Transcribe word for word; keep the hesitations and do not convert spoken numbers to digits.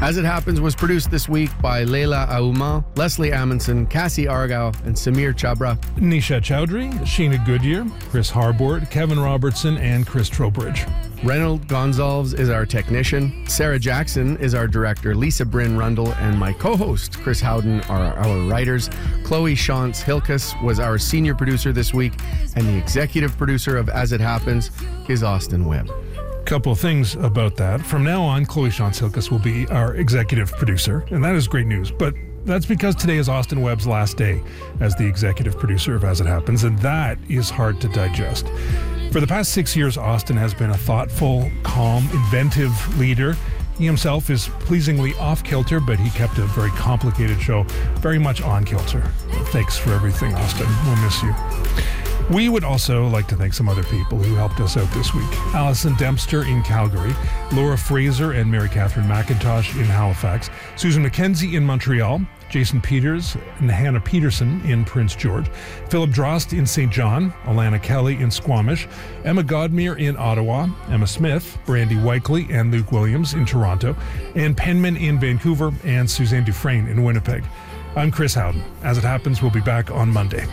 As It Happens was produced this week by Leila Auma, Leslie Amundsen, Cassie Argyle, and Samir Chabra. Nisha Chowdhury, Sheena Goodyear, Chris Harbord, Kevin Robertson, and Chris Trowbridge. Reynold Gonzalez is our technician. Sarah Jackson is our director. Lisa Bryn Rundle and my co-host, Chris Howden, are our writers. Chloe Shantz Hilkus was our senior producer this week, and the executive producer of As It Happens is Austin Webb. Couple of things about that. From now on, Chloe Shantz Hilkus will be our executive producer, and that is great news. But that's because today is Austin Webb's last day as the executive producer of As It Happens, and that is hard to digest. For the past six years, Austin has been a thoughtful, calm, inventive leader. He himself is pleasingly off-kilter, but he kept a very complicated show very much on-kilter. Thanks for everything, Austin. We'll miss you. We would also like to thank some other people who helped us out this week. Alison Dempster in Calgary, Laura Fraser and Mary Catherine McIntosh in Halifax, Susan McKenzie in Montreal, Jason Peters and Hannah Peterson in Prince George, Philip Drost in Saint John, Alana Kelly in Squamish, Emma Godmere in Ottawa, Emma Smith, Brandy Weikley and Luke Williams in Toronto, and Penman in Vancouver and Suzanne Dufresne in Winnipeg. I'm Chris Howden. As It Happens, we'll be back on Monday.